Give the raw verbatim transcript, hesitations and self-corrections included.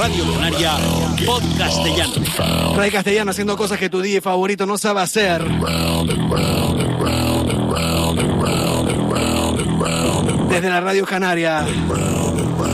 Radio Canaria Podcastellano. Radio Castellano haciendo cosas que tu D J favorito no sabe hacer. Desde la Radio Canaria.